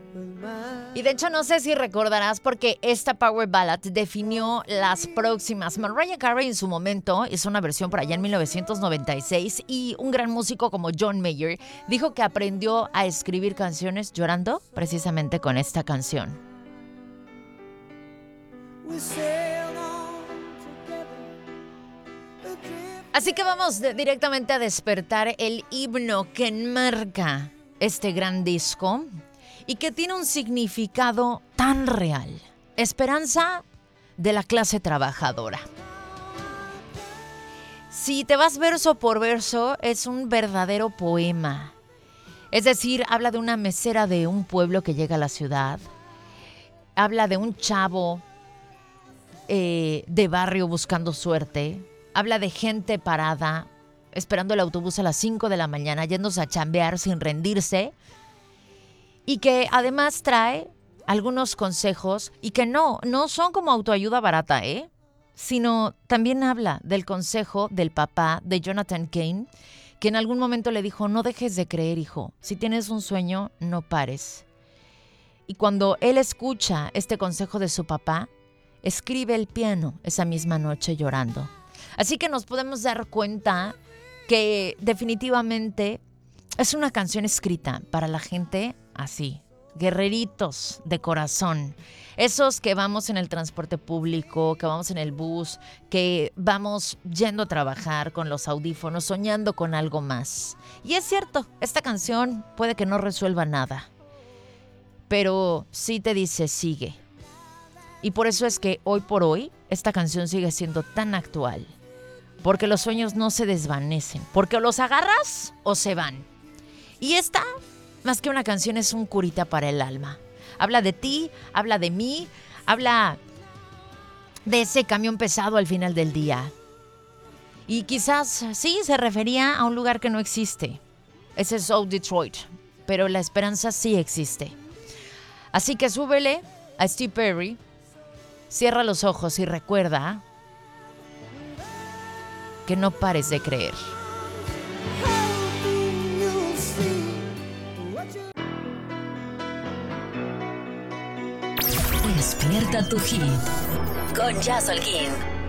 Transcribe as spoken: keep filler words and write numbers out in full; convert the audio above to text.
Y de hecho no sé si recordarás porque esta Power Ballad definió las próximas. Mariah Carey en su momento hizo una versión por allá en mil novecientos noventa y seis y un gran músico como John Mayer dijo que aprendió a escribir canciones llorando precisamente con esta canción. Así que vamos de- directamente a despertar el himno que enmarca este gran disco y que tiene un significado tan real. Esperanza de la clase trabajadora. Si te vas verso por verso, es un verdadero poema. Es decir, habla de una mesera de un pueblo que llega a la ciudad. Habla de un chavo eh, de barrio buscando suerte. Habla de gente parada, esperando el autobús a las cinco de la mañana, yéndose a chambear sin rendirse. Y que además trae algunos consejos y que no, no son como autoayuda barata, ¿eh? Sino también habla del consejo del papá de Jonathan Cain, que en algún momento le dijo, no dejes de creer, hijo. Si tienes un sueño, no pares. Y cuando él escucha este consejo de su papá, escribe el piano esa misma noche llorando. Así que nos podemos dar cuenta que definitivamente es una canción escrita para la gente así, guerreritos de corazón. Esos que vamos en el transporte público, que vamos en el bus, que vamos yendo a trabajar con los audífonos, soñando con algo más. Y es cierto, esta canción puede que no resuelva nada, pero sí te dice sigue. Y por eso es que hoy por hoy esta canción sigue siendo tan actual. Porque los sueños no se desvanecen, porque o los agarras o se van. Y esta, más que una canción, es un curita para el alma. Habla de ti, habla de mí, habla de ese camión pesado al final del día. Y quizás sí se refería a un lugar que no existe. Ese es Old Detroit, pero la esperanza sí existe. Así que súbele a Steve Perry, cierra los ojos y recuerda que no pares de creer. Despierta tu hit con Jazz Holguín.